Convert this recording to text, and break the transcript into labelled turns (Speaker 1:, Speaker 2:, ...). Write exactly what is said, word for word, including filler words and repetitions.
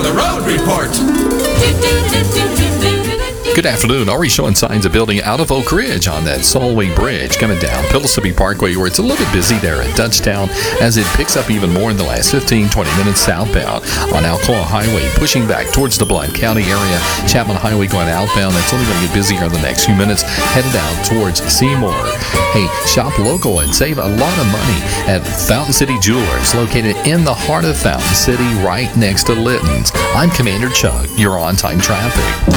Speaker 1: the road report.
Speaker 2: Good afternoon. Already showing signs of building out of Oak Ridge on that Solway Bridge coming down Pillsbury Parkway, where it's a little bit busy there at Dutchtown as it picks up even more in the last fifteen, twenty minutes southbound on Alcoa Highway, pushing back towards the Blount County area. Chapman Highway going outbound. That's only going to get busier in the next few minutes, headed out towards Seymour. Hey, shop local and save a lot of money at Fountain City Jewelers, located in the heart of Fountain City, right next to Litton's. I'm Commander Chuck. You're on time traffic.